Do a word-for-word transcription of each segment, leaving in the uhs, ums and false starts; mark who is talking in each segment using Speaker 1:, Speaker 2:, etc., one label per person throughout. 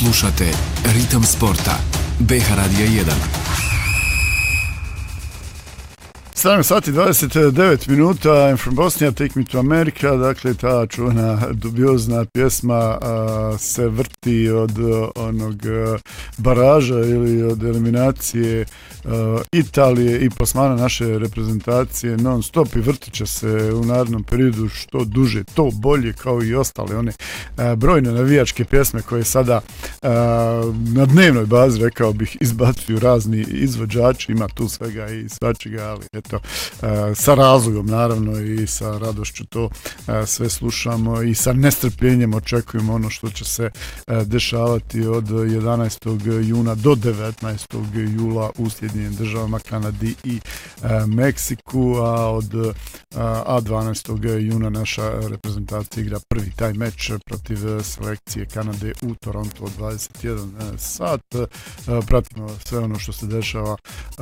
Speaker 1: Slušate Ritam sporta, B H Radio jedan.
Speaker 2: sedam sati dvadeset devet minuta, I'm from Bosnia, Take Me to America, dakle ta čuvena dubiozna pjesma a, se vrti od onog a, baraža ili od eliminacije a, Italije i plasmana naše reprezentacije non stop i vrtit će se u narednom periodu što duže, to bolje, kao i ostale one a, brojne navijačke pjesme koje sada a, na dnevnoj bazi, rekao bih, izbacuju razni izvođači, ima tu svega i svačega, ali eto, sa razlogom naravno i sa radošću to sve slušamo i sa nestrpljenjem očekujemo ono što će se dešavati od jedanaestog juna do devetnaestog jula u Sjedinjenim Državama, Kanadi i Meksiku, a od a dvanaestog juna naša reprezentacija igra prvi taj meč protiv selekcije Kanade u Torontu od dvadeset jedan sat. Pratimo sve ono što se dešava,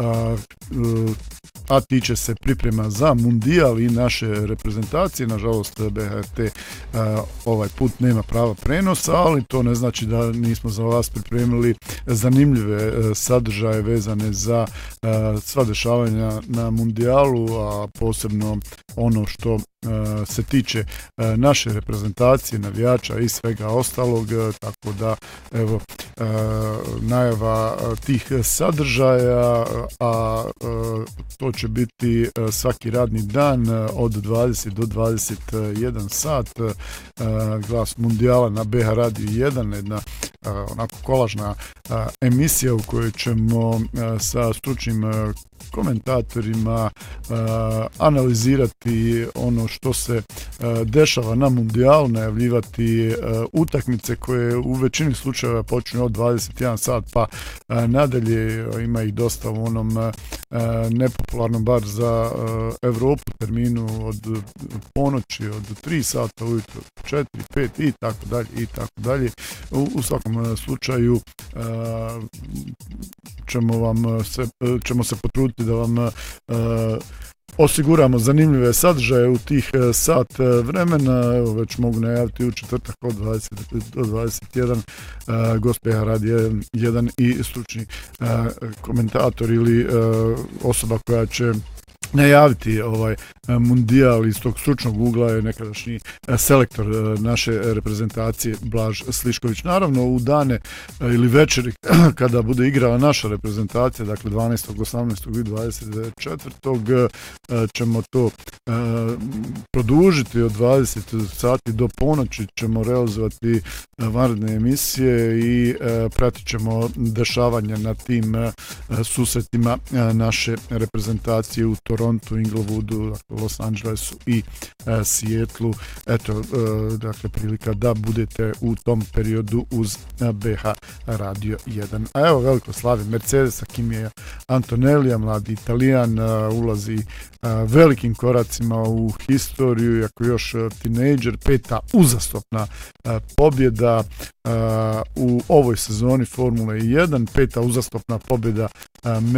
Speaker 2: a tiče se priprema za mundijal i naše reprezentacije. Nažalost, B H R T uh, ovaj put nema prava prenosa, ali to ne znači da nismo za vas pripremili zanimljive uh, sadržaje vezane za uh, sva dešavanja na mundijalu, a posebno ono što uh, se tiče uh, naše reprezentacije, navijača i svega ostalog, uh, tako da evo uh, najava uh, tih sadržaja, a uh, to će biti uh, svaki radni dan uh, od dvadeset do dvadeset jedan sat. Uh, Glas mundijala na B H Radio jedan, jedna uh, onako kolažna uh, emisija u kojoj ćemo uh, sa stručnim uh, komentatorima uh, analizirati ono što se uh, dešava na mundijalu, najavljivati uh, utakmice koje u većini slučajeva počinju od dvadeset jedan sat pa uh, nadalje. Ima ih dosta u onom uh, nepopularnom bar za uh, Evropu terminu od ponoći, od tri sata ujutro, četiri, pet i tako dalje i tako dalje. U, u svakom uh, slučaju uh, ćemo vam se, uh, ćemo se potruditi da vam uh, osiguramo zanimljive sadržaje u tih uh, sat uh, vremena. Evo, već mogu najaviti u četvrtak od dvadeset do dvadeset jedan uh, gost B H Radio jedan i stručni uh, komentator ili uh, osoba koja će najaviti ovaj mundijal iz tog stručnog ugla je nekadašnji selektor naše reprezentacije Blaž Slišković. Naravno, u dane ili večeri kada bude igrala naša reprezentacija, dakle dvanaestog, osamnaestog i dvadeset četvrtog ćemo to produžiti od dvadeset sati do ponoći, ćemo realizovati vanredne emisije i pratit ćemo dešavanja na tim susretima naše reprezentacije u Torontu, Inglewoodu, Los Angelesu i uh, Seattlu. Eto, uh, dakle, prilika da budete u tom periodu uz uh, B H Radio jedan. A evo, veliko slavi Mercedesa, Kimija Antonellija, mladi Italijan, uh, ulazi uh, velikim koracima u historiju, iako još uh, tinejdžer, peta uzastopna uh, pobjeda uh, u ovoj sezoni Formule jedan, peta uzastopna pobjeda uh,